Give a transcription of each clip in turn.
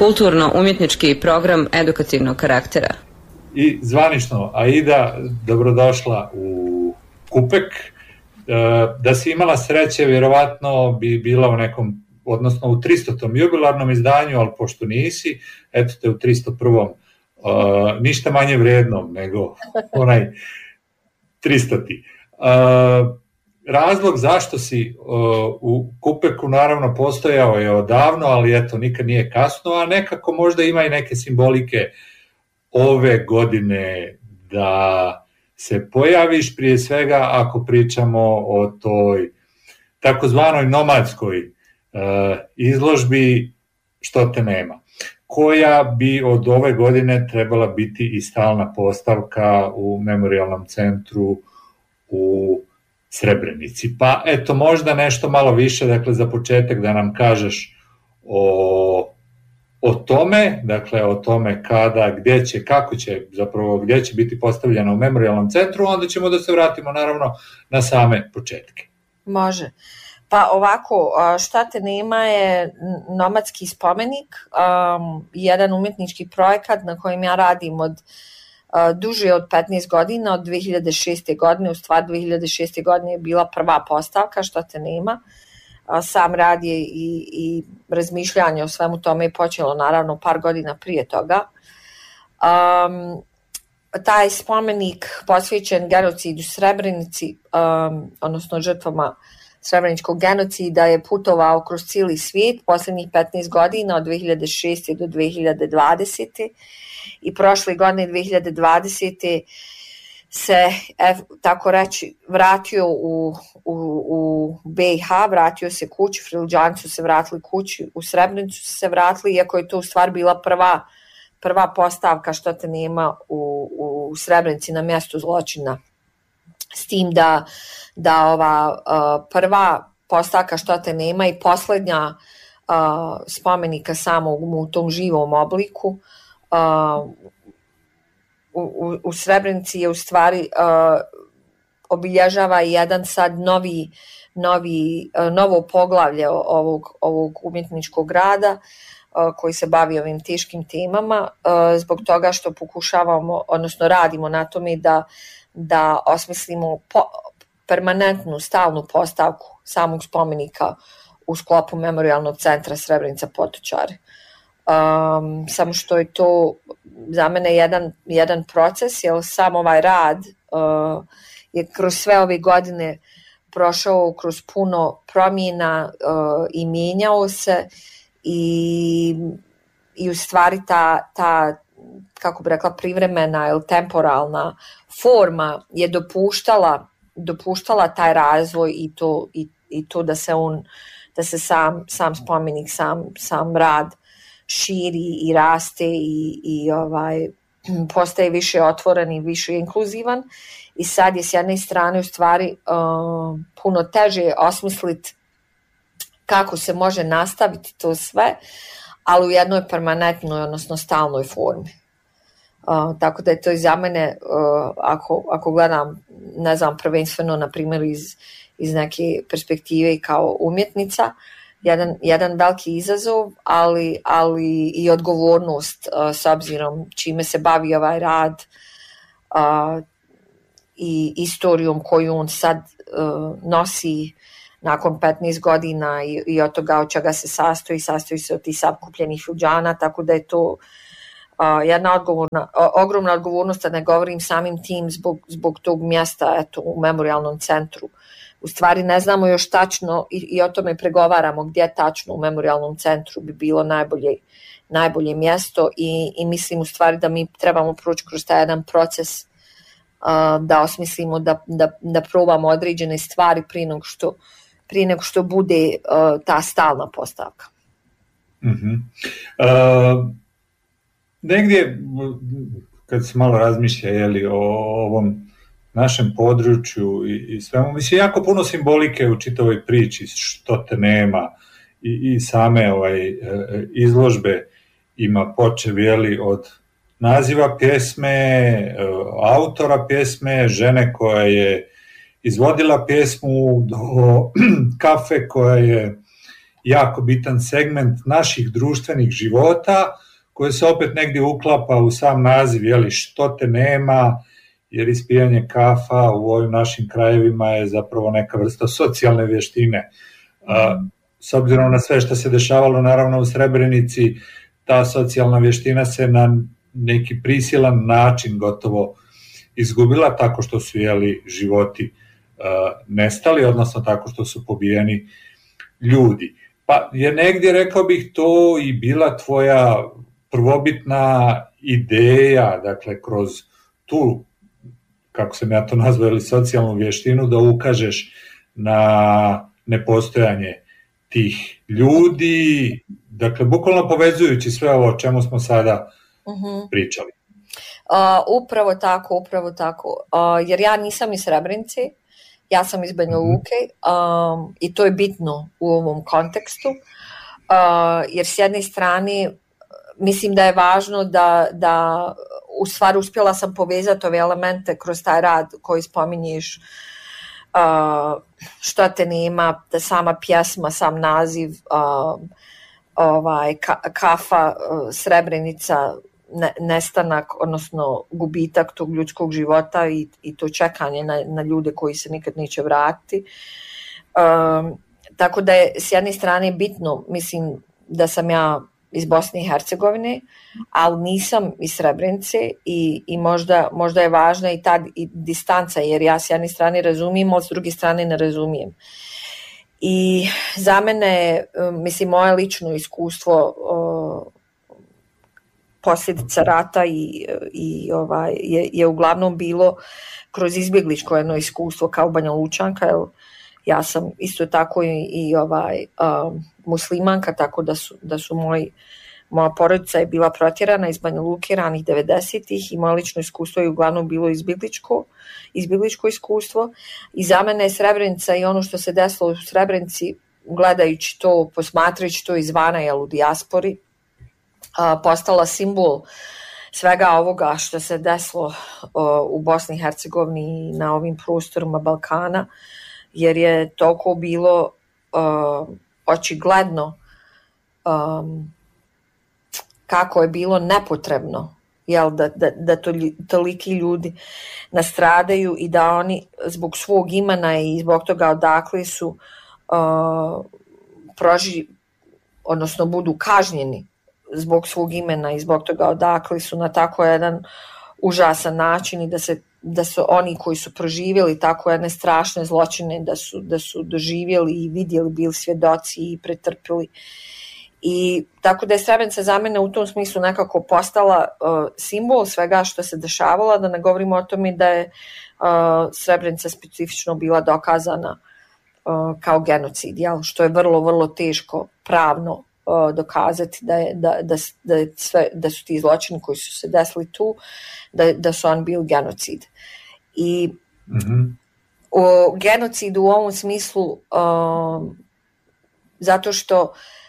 kulturno-umjetnički program edukativnog karaktera. I zvanično, Aida, dobrodošla u Kupek. Da si imala sreće, vjerovatno bi bila u nekom, odnosno u 300. jubilarnom izdanju, ali pošto nisi, eto te u 301. Ništa manje vrijednom nego onaj 300. Razlog zašto si u Kupeku naravno postojao je odavno, ali eto nikad nije kasno, a nekako možda ima i neke simbolike ove godine da se pojaviš, prije svega ako pričamo o toj takozvanoj nomadskoj izložbi Što te nema, koja bi od ove godine trebala biti i stalna postavka u Memorijalnom centru u Srebrenici. Pa eto, možda nešto malo više, dakle za početak da nam kažeš o tome, dakle o tome kada, gdje će, kako će, zapravo gdje će biti postavljena u Memorijalnom centru, onda ćemo da se vratimo naravno na same početke. Može. Pa ovako, Šta te nema je nomadski spomenik, jedan umjetnički projekat na kojem ja radim duže od 15 godina, od 2006. godine, u stvari 2006. godine je bila prva postavka Šta te nema. Sam rad je i razmišljanje o svemu tome je počelo naravno par godina prije toga. Taj spomenik posvećen genocidu Srebrenici, odnosno žrtvama Srebreničkog genocida, je putovao kroz cijeli svijet posljednjih 15 godina, od 2006. do 2020. I prošle godine 2020. se, tako reći, vratio u BiH, vratio se kući, Frilđani su se vratili kući, u Srebrenicu su se vratili, iako je to u stvari bila prva postavka Što te nema u Srebrenici na mjestu zločina. S tim da ova prva postavka Što te nema i posljednja spomenika samog u tom živom obliku u Srebrenici je u stvari obilježava jedan sad novo poglavlje ovog umjetničkog rada koji se bavi ovim teškim temama, zbog toga što pokušavamo, odnosno radimo na tome da osmislimo permanentnu, stalnu postavku samog spomenika u sklopu Memorijalnog centra Srebrenica Potočari. Samo što je to za mene jedan proces, jer sam ovaj rad je kroz sve ove godine prošao kroz puno promjena i mijenjao se i u stvari ta kako bi rekla, privremena ili temporalna forma je dopuštala taj razvoj i to da se sam spomenik, sam rad širi i raste i postaje više otvoren i više inkluzivan. I sad je s jedne strane u stvari puno teže osmisliti kako se može nastaviti to sve, ali u jednoj permanentnoj, odnosno stalnoj formi. Tako da je to i za mene, ako gledam, ne znam, prvenstveno na primjer iz neke perspektive kao umjetnica, jedan veliki izazov, ali i odgovornost s obzirom čime se bavi ovaj rad i istorijom koju on sad nosi nakon 15 godina i od toga od čega se sastoji se od tih sakupljenih Frilđana, tako da je to jedna ogromna odgovornost, a ne govorim samim tim zbog tog mjesta u Memorijalnom centru. U stvari ne znamo još tačno i o tome pregovaramo gdje tačno u Memorijalnom centru bi bilo najbolje mjesto i mislim u stvari da mi trebamo proći kroz taj jedan proces da osmislimo, da probamo određene stvari prije nego što bude ta stalna postavka. Mm-hmm. Negdje, kad se malo razmišlja o ovom našem području i svemu, mislim, jako puno simbolike u čitavoj priči Što te nema i same izložbe ima počev od naziva pjesme, autora pjesme, žene koja je izvodila pjesmu, do kafe koja je jako bitan segment naših društvenih života, koji se opet negdje uklapa u sam naziv, što te nema, jer ispijanje kafa u ovim našim krajevima je zapravo neka vrsta socijalne vještine. S obzirom na sve što se dešavalo naravno u Srebrenici, ta socijalna vještina se na neki prisilan način gotovo izgubila, tako što su životi nestali, odnosno tako što su pobijeni ljudi. Pa je negdje, rekao bih, to i bila tvoja prvobitna ideja, dakle kroz tu, kako sam ja to nazvao, socijalnu vještinu, da ukažeš na nepostojanje tih ljudi, dakle bukvalno povezujući sve ovo o čemu smo sada pričali. Upravo tako, jer ja nisam iz Srebrenice, ja sam iz Banja Luke, i to je bitno u ovom kontekstu, jer s jedne strane mislim da je važno da u stvari uspjela sam povezati ove elemente kroz taj rad koji spominješ, što te nema, sama pjesma, sam naziv, kafa, Srebrenica, nestanak, odnosno gubitak tog ljudskog života i to čekanje na ljude koji se nikad neće vratiti. Tako da je s jedne strane bitno, mislim da sam ja iz Bosne i Hercegovine, ali nisam iz Srebrenice i možda je važna i ta distanca, jer ja s jedne strane razumijem, a s druge strane ne razumijem. I za mene, mislim, moje lično iskustvo posljedica rata je uglavnom bilo kroz izbjegličko jedno iskustvo kao Banja Lučanka, jer ja sam isto tako i muslimanka, tako da su moja porodica je bila protjerana iz Banja Luke ranih 90-ih i moje lično iskustvo je uglavnom bilo izbjegličko iskustvo. I za mene je Srebrenica i ono što se desilo u Srebrenici, gledajući to, posmatrajući to izvana, u dijaspori, postala simbol svega ovoga što se desilo u Bosni i Hercegovini i na ovim prostorima Balkana, jer je toliko bilo očigledno kako je bilo nepotrebno, da toliki ljudi nastradaju i da oni zbog svog imena i zbog toga odakle su odnosno budu kažnjeni zbog svog imena i zbog toga odakle su na tako jedan užasan način i da su oni koji su proživjeli tako jedne strašne zločine, da su doživjeli i vidjeli, bili svjedoci i pretrpili. I tako da je Srebrenica za mene u tom smislu nekako postala simbol svega što se dešavalo, da ne govorimo o tome da je Srebrenica specifično bila dokazana kao genocid, što je vrlo, vrlo teško pravno dokazati da su ti zločini koji su se desili tu, da su oni bili genocid. I genocid u ovom smislu zato što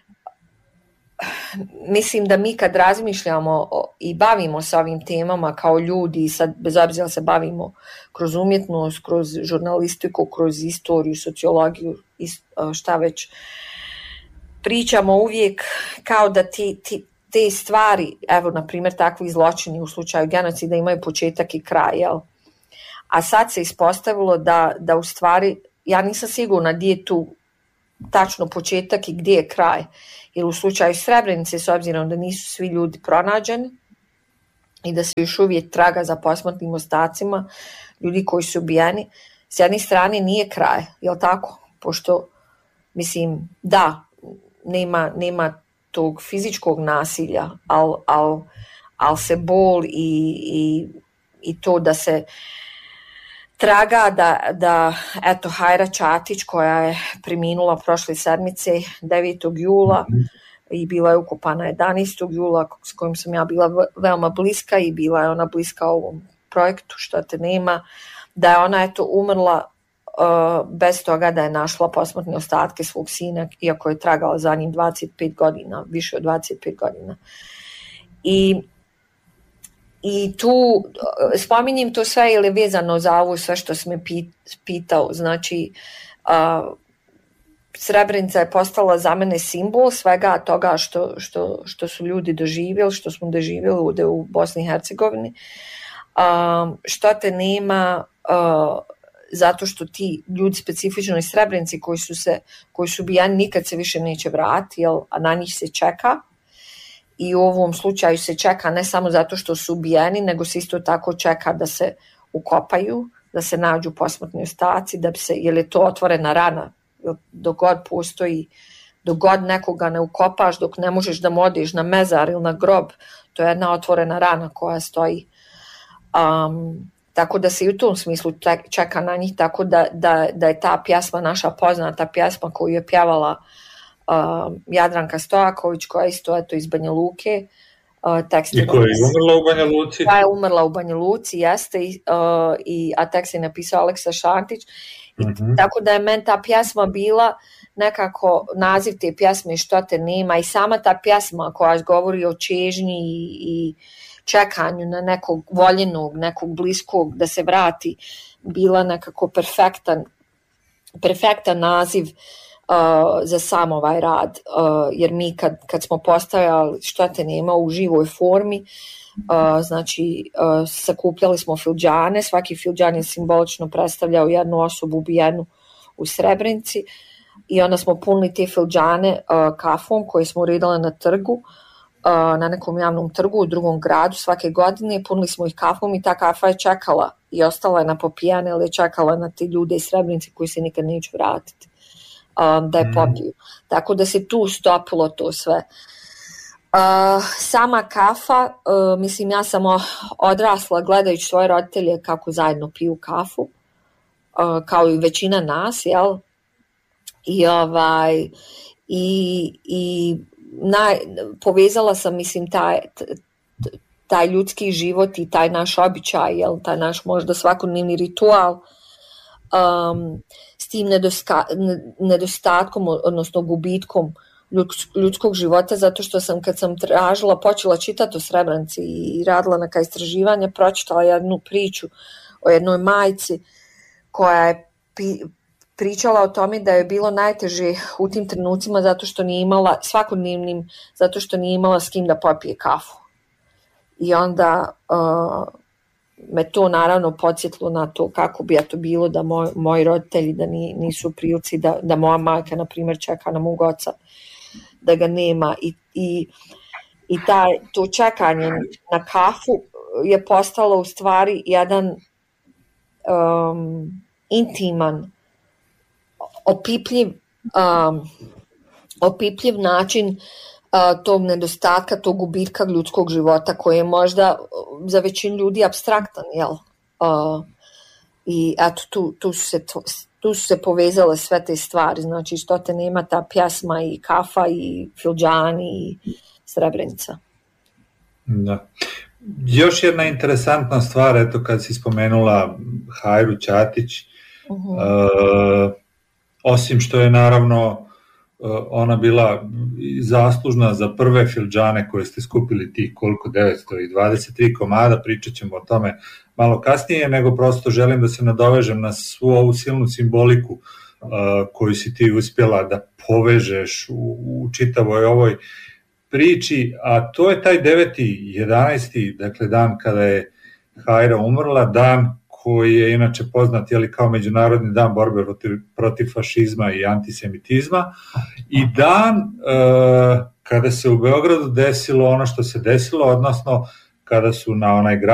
mislim da mi kad razmišljamo i bavimo se ovim temama kao ljudi, i sad bez obzira se bavimo kroz umjetnost, kroz žurnalistiku, kroz istoriju, sociologiju, šta već, pričamo uvijek kao da te stvari, evo na primjer takvi zločini u slučaju genocida imaju početak i kraj, jel? A sad se ispostavilo da u stvari, ja nisam sigurna gdje je tu tačno početak i gdje je kraj. Jer u slučaju Srebrenice, s obzirom da nisu svi ljudi pronađeni i da se još uvijek traga za posmrtnim ostacima ljudi koji su ubijeni, s jedne strane nije kraj, jel tako? Pošto, mislim, da, nema tog fizičkog nasilja, ali se bol i to da se traga da eto, Hajra Čatić, koja je preminula prošle sedmice 9. jula i bila je ukopana 11. jula, s kojim sam ja bila veoma bliska i bila je ona bliska ovom projektu Što te nema, da je ona eto umrla bez toga da je našla posmrtne ostatke svog sina, iako je tragala za njim 25 godina, više od 25 godina. I tu spominjem to sve ili vezano za ovo sve što si me pitao. Znači, Srebrenica je postala za mene simbol svega toga što su ljudi doživjeli, što smo doživjeli ovdje u Bosni i Hercegovini. Što te nema, zato što ti ljudi specifično iz Srebrenici koji su ubijani nikad se više neće vratiti, a na njih se čeka. I u ovom slučaju se čeka ne samo zato što su ubijeni, nego se isto tako čeka da se ukopaju, da se nađu posmrtni ostaci, jer je to otvorena rana. Dok god postoji, dok god nekoga ne ukopaš, dok ne možeš da mu odeš na mezar ili na grob, to je jedna otvorena rana koja stoji. Tako da se i u tom smislu čeka na njih, tako da je ta pjesma naša poznata pjesma koju je pjevala Jadranka Stojaković, koja je isto iz Banja Luke. I koja je umrla u Banja Luci. Koja je umrla u Banja Luci, jeste, a tekst je napisao Aleksa Šantić. Tako da je meni ta pjesma bila nekako naziv te pjesme Što te nema, i sama ta pjesma koja govori o čežnji i čekanju na nekog voljenog, nekog bliskog da se vrati, bila nekako perfektan naziv za sam ovaj rad, jer mi kad smo postavljali Što te nema u živoj formi, znači sakupljali smo filđane, svaki filđan je simbolično predstavljao jednu osobu ubijenu u Srebrenici, i onda smo punili te filđane kafom koje smo uredili na trgu, na nekom javnom trgu u drugom gradu svake godine. Punili smo ih kafom i ta kafa je čekala i ostala je napopijana, ali je čekala na te ljude iz Srebrenice koji se nikad neće vratiti, da je popiju. Tako da se tu stopilo to sve. Sama kafa, mislim, ja sam odrasla gledajući svoje roditelje kako zajedno piju kafu, kao i većina nas, jel? I povezala sam, mislim, taj ljudski život i taj naš običaj, jel? Taj naš možda svakodnevni ritual, s tim nedostatkom, odnosno gubitkom ljudskog života, zato što sam, kad sam počela čitati o Srebrenici i radila neka istraživanja, pročitala jednu priču o jednoj majci koja je pričala o tome da je bilo najteže u tim trenucima zato što nije imala svakodnevnim, zato što nije imala s kim da popije kafu. I onda me to naravno podsjetilo na to kako bi to bilo da moji roditelji da nisu u prilici, da moja majka, na primjer, čeka na mog oca, da ga nema, i to čekanje na kafu je postalo u stvari jedan intiman, opipljiv način tog nedostatka, tog gubitka ljudskog života, koji je možda za većinu ljudi apstraktan, jel? I eto, tu su se povezale sve te stvari, znači Što te nema, ta pjesma i kafa i filđani i Srebrenica. Da. Još jedna interesantna stvar, eto, kad si spomenula Hajru Ćatić, osim što je naravno ona bila zaslužna za prve filđane koje ste skupili, tih koliko, 923 komada, pričat ćemo o tome malo kasnije, nego prosto želim da se nadovežem na svu ovu silnu simboliku koju si ti uspjela da povežeš u čitavoj ovoj priči, a to je taj 9.11., dakle dan kada je Hajra umrla, dan koji je inače poznat kao Međunarodni dan borbe protiv fašizma i antisemitizma, i dan kada se u Beogradu desilo ono što se desilo, odnosno kada su na onaj